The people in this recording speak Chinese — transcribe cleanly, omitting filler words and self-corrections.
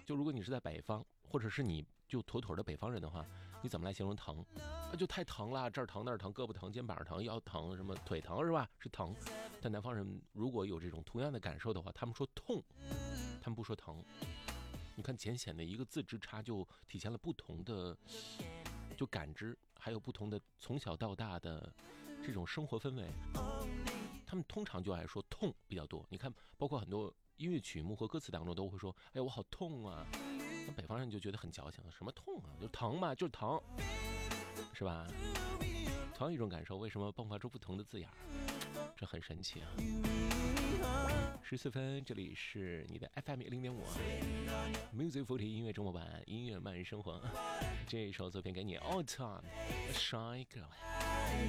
就如果你是在北方，或者是你就妥妥的北方人的话，你怎么来形容疼？就太疼了，这儿疼那儿疼，胳膊疼肩膀疼腰疼，什么腿疼是吧？是疼。但南方人如果有这种同样的感受的话，他们说痛，他们不说疼。你看浅显的一个字之差，就体现了不同的就感知，还有不同的从小到大的这种生活氛围。他们通常就爱说痛比较多。你看，包括很多音乐曲目和歌词当中都会说：“哎呀，我好痛啊！”那北方人就觉得很矫情，什么痛啊，就疼嘛，就是疼，是吧？同样一种感受，为什么迸发出不同的字眼？这很神奇啊！14分，这里是你的 FM 100.5 Music 40音乐周末版，音乐慢生活。这一首作品给你 All Time Shy Girl。